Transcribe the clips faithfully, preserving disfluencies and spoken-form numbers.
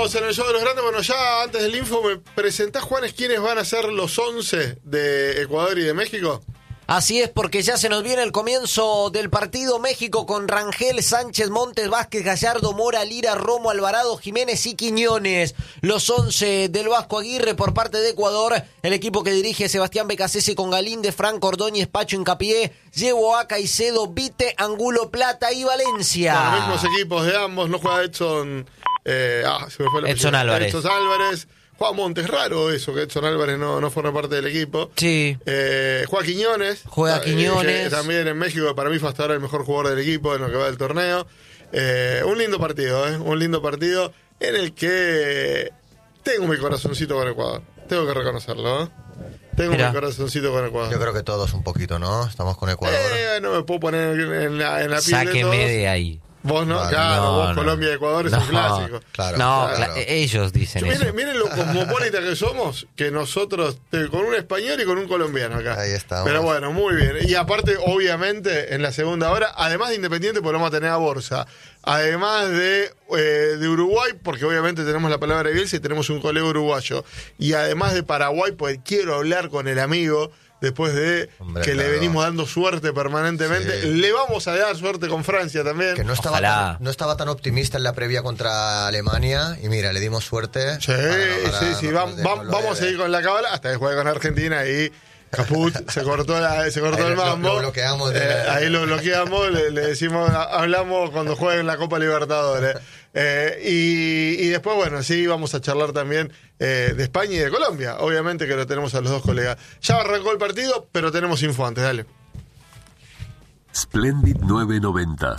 Estamos en el show de los grandes. Bueno, ya antes del info, ¿me presentás, Juanes, quiénes van a ser los once de Ecuador y de México? Así es, porque ya se nos viene el comienzo del partido. México con Rangel, Sánchez, Montes, Vázquez, Gallardo, Mora, Lira, Romo, Alvarado, Jiménez y Quiñones. Los once del Vasco Aguirre por parte de Ecuador. El equipo que dirige Sebastián Becasese con Galíndez, Franco Ordóñez, Pacho Hincapié, Llevo A, Caicedo, Vite, Angulo, Plata y Valencia. Los mismos equipos de ambos. No juega Edson... Eh, ah, se me fue la Edson Álvarez. Edson Álvarez. Juan Montes, raro eso, que Edson Álvarez no, no forma parte del equipo. Sí. Eh, juega Quiñones. Juega Quiñones. Eh, también en México, para mí fue hasta ahora el mejor jugador del equipo en lo que va del torneo. Eh, un lindo partido, ¿eh? Un lindo partido en el que tengo mi corazoncito con Ecuador. Tengo que reconocerlo, ¿eh? Tengo Mira. mi corazoncito con Ecuador. Yo creo que todos un poquito, ¿no? Estamos con Ecuador. Eh, no me puedo poner en la, en la piel de Sáqueme todos. de ahí. Vos no, Claro, claro, no, vos no. Colombia y Ecuador es No, un clásico. Claro, no, claro. cla- ellos dicen eso. Miren, miren lo cosmopolita que somos, que nosotros, eh, con un español y con un colombiano acá. Ahí estamos. Pero bueno, muy bien. Y aparte, obviamente, en la segunda hora, además de Independiente, pues vamos a tener a Borsa. Además de, eh, de Uruguay, porque obviamente tenemos la palabra de Bielsa y tenemos un colega uruguayo. Y además de Paraguay, pues quiero hablar con el amigo. Después de Hombre, que claro. le venimos dando suerte permanentemente. Sí. Le vamos a dar suerte con Francia también. Que no estaba, Ojalá. tan, no estaba tan optimista en la previa contra Alemania. Y mira, le dimos suerte. Sí, para- para- sí, sí. para- Vam- de- vam- con lo vamos a de- seguir con la cábala hasta que juegue con Argentina y caput, se cortó, la, se cortó Ahí el lo- mambo. lo bloqueamos de- Eh, ahí lo bloqueamos, le, le decimos, hablamos cuando jueguen la Copa Libertadores. Eh, y, y después, bueno, sí, vamos a charlar también eh, de España y de Colombia. Obviamente que lo tenemos a los dos colegas. Ya arrancó el partido, pero tenemos info antes, dale. Splendid novecientos noventa.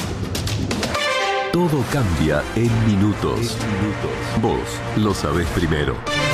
Todo cambia en minutos. Vos lo sabés primero.